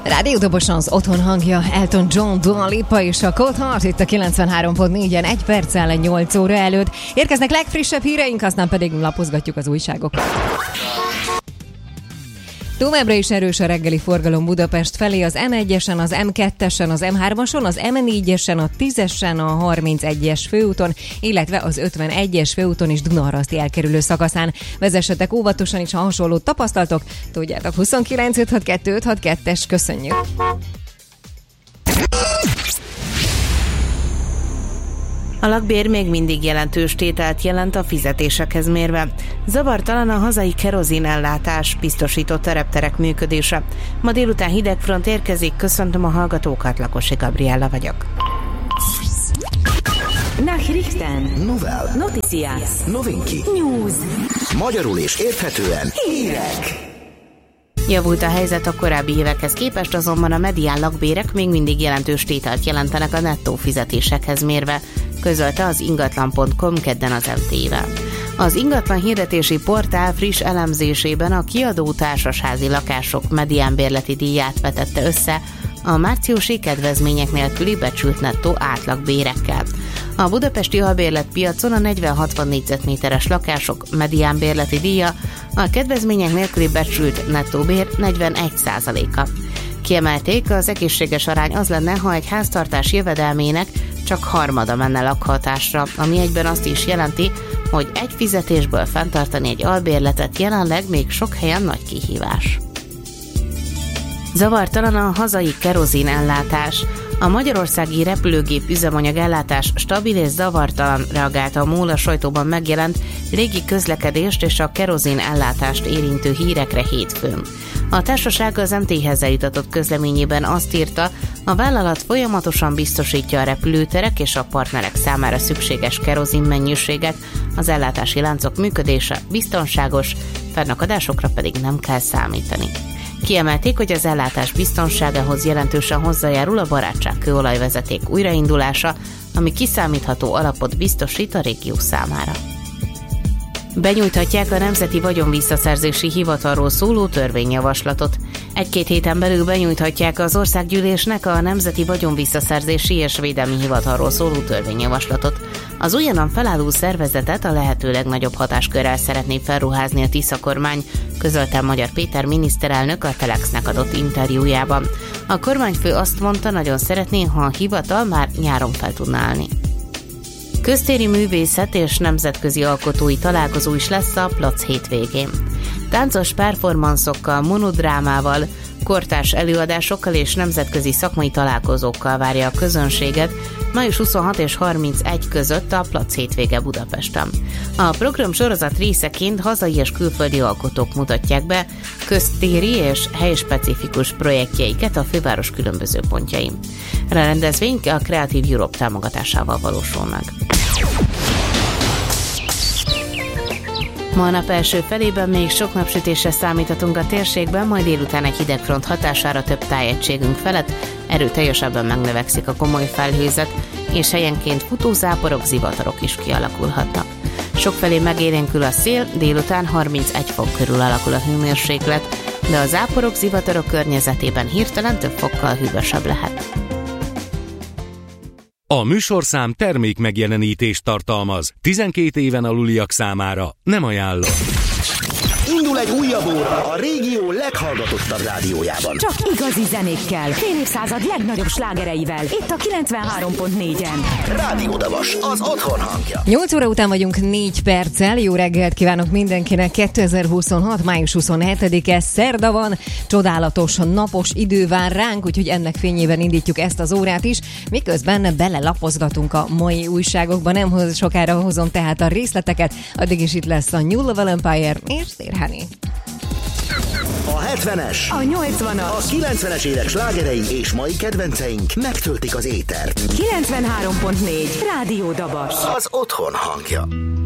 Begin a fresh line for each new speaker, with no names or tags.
Rádió Doboson az otthon hangja, Elton John, Dua Lipa és a Cold Heart itt a 93.4-en 1 perccel 8 óra előtt. Érkeznek legfrissebb híreink, aztán pedig lapozgatjuk az újságokat. Továbbra is erős a reggeli forgalom Budapest felé, az M1-esen, az M2-esen, az M3-ason, az M4-esen, a 10-esen, a 31-es főúton, illetve az 51-es főúton is Dunaharaszti elkerülő szakaszán. Vezessetek óvatosan is, ha hasonlót tapasztaltok. Tudjátok, 29 562 562-es, köszönjük!
A lakbér még mindig jelentős tételt jelent a fizetésekhez mérve. Zavartalan a hazai kerozinellátás, biztosított a repterek működése. Ma délután hidegfront érkezik, köszöntöm a hallgatókat, Lakosi Gabriella vagyok.
Nachrichten.
Novel.
Noticias.
Novinki.
News.
Magyarul és érthetően hírek.
Javult a helyzet a korábbi évekhez képest, azonban a medián lakbérek még mindig jelentős tételt jelentenek a nettó fizetésekhez mérve, közölte az ingatlan.com kedden az MT-vel. Az ingatlan hirdetési portál friss elemzésében a kiadó társasházi lakások mediánbérleti díját vetette össze a márciusi kedvezmények nélküli becsült nettó átlagbérekkel. A budapesti albérletpiacon a 40-60 négyzetméteres lakások mediánbérleti díja a kedvezmények nélküli becsült nettóbér 41%-a. Kiemelték, az egészséges arány az lenne, ha egy háztartás jövedelmének csak harmada menne lakhatásra, ami egyben azt is jelenti, hogy egy fizetésből fenntartani egy albérletet jelenleg még sok helyen nagy kihívás. Zavartalan a hazai kerozinellátás. A magyarországi repülőgép üzemanyag ellátás stabil és zavartalan, reagálta a MOL a sajtóban megjelent légi közlekedést és a kerozin ellátást érintő hírekre hétfőn. A társaság az MT-hez eljutatott közleményében azt írta, a vállalat folyamatosan biztosítja a repülőterek és a partnerek számára szükséges kerozin mennyiséget, az ellátási láncok működése biztonságos, fennakadásokra pedig nem kell számítani. Kiemelték, hogy az ellátás biztonságához jelentősen hozzájárul a barátságkőolajvezeték újraindulása, ami kiszámítható alapot biztosít a régió számára. Benyújthatják a Nemzeti Vagyonvisszaszerzési Hivatalról szóló törvényjavaslatot. 1-2 héten belül benyújthatják az Országgyűlésnek a Nemzeti Vagyonvisszaszerzési és Védelmi Hivatalról szóló törvényjavaslatot. Az újonnan felálló szervezetet a lehető legnagyobb hatáskörrel szeretné felruházni a Tisza kormány, közölte Magyar Péter miniszterelnök a Telexnek adott interjújában. A kormányfő azt mondta, nagyon szeretné, ha a hivatal már nyáron fel tudna állni. Köztéri művészet és nemzetközi alkotói találkozó is lesz a Plac hétvégén. Táncos performanszokkal, monodrámával, kortárs előadásokkal és nemzetközi szakmai találkozókkal várja a közönséget május 26 és 31 között a Plac hétvége Budapesten. A program sorozat részeként hazai és külföldi alkotók mutatják be köztéri és helyspecifikus projektjeiket a főváros különböző pontjain. A rendezvény a Creative Europe támogatásával valósul meg. Ma a nap első felében még sok napsütésre számíthatunk a térségben, majd délután egy hidegfront hatására több tájegységünk felett erőteljesebben megnövekszik a komoly felhőzet, és helyenként futózáporok, zivatarok is kialakulhatnak. Sokfelé megélénkül a szél, délután 31 fok körül alakul a hőmérséklet, de a záporok, zivatarok környezetében hirtelen több fokkal hűvösebb lehet.
A műsorszám termék megjelenítést tartalmaz. 12 éven aluliak számára nem ajánlott.
Indul egy újabb óra a régió leghallgatottabb rádiójában.
Csak igazi zenékkel, fél évszázad legnagyobb slágereivel. Itt a 93.4-en.
Rádió Davos, az otthon hangja.
8 óra után vagyunk 4 perccel. Jó reggelt kívánok mindenkinek. 2026. május 27-e szerda van. Csodálatos, napos idő vár ránk, úgyhogy ennek fényében indítjuk ezt az órát is. Miközben belelapozgatunk a mai újságokba. Nem sokára hozom tehát a részleteket. Addig is itt lesz a New Level Empire és Honey.
A 70-es,
a 80-as,
a 90-es évek slágerei és mai kedvenceink megtöltik az étert.
93.4 Rádió Dabas.
Az otthon hangja.